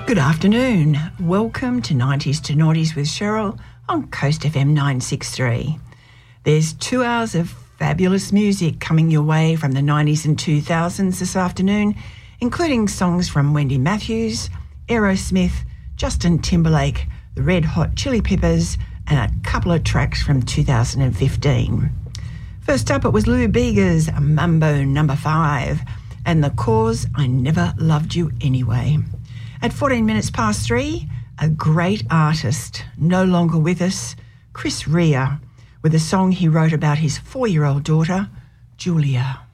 Good afternoon. Welcome to 90s to Noughties with Cheryl on Coast FM 963. There's 2 hours of fabulous music coming your way from the 90s and 2000s this afternoon, including songs from Wendy Matthews, Aerosmith, Justin Timberlake, the Red Hot Chili Peppers, and a couple of tracks from 2015. First up, it was Lou Bega's Mambo No. 5 and The Cause, I Never Loved You Anyway. At 14 minutes past 3, a great artist, no longer with us, Chris Rea, with a song he wrote about his 4-year-old daughter, Julia.